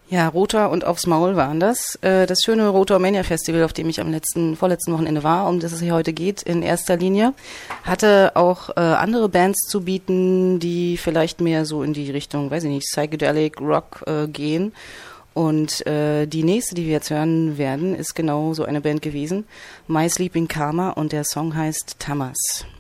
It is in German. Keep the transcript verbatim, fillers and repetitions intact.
Ja, Rotor und aufs Maul waren das. Äh, das schöne Rotor Mania Festival, auf dem ich am letzten, vorletzten Wochenende war, um das es hier heute geht, in erster Linie, hatte auch äh, andere Bands zu bieten, die vielleicht mehr so in die Richtung, weiß ich nicht, Psychedelic Rock äh, gehen. Und äh, die nächste, die wir jetzt hören werden, ist genau so eine Band gewesen, My Sleeping Karma, und der Song heißt Tamas.